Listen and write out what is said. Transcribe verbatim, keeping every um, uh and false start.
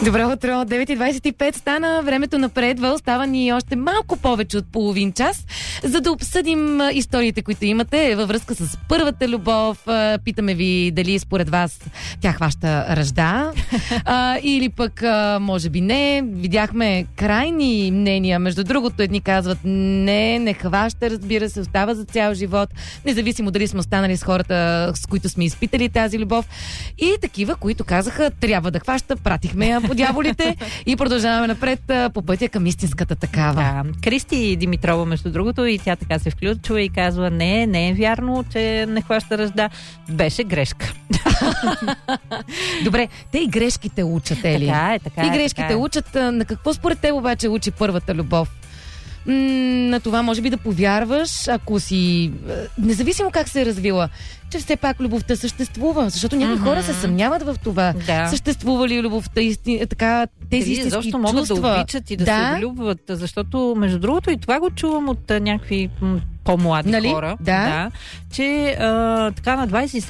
Добро утро, девет и двадесет и пет стана, времето напредва, остава ни още малко повече от половин час, за да обсъдим историите, които имате във връзка с първата любов. Питаме ви дали според вас тя хваща ръжда а, или пък а, може би не. Видяхме крайни мнения. Между другото, едни казват не, не хваща, разбира се, остава за цял живот, независимо дали сме останали с хората, с които сме изпитали тази любов. И такива, които казаха трябва да хваща, пратихме я по дяволите и продължаваме напред по пътя към истинската такава. Да. Кристи Димитрова, между другото, и тя така се включва и казва, не, не е вярно, че не хваща ръжда. Беше грешка. Добре, те и грешките учат, Ели. Така е, така е. И грешките така е. учат. На какво според теб обаче учи първата любов? М- на това може би да повярваш, ако си... Независимо как се е развила, че все пак любовта съществува, защото някои mm-hmm. хора се съмняват в това. Да. Съществува ли любовта, исти... така, тези Дали истински защо чувства? могат да обичат и да, да се влюбват, защото, между другото, и това го чувам от а, някакви м- по-млади нали? хора. Да. да че а, така на двадесет и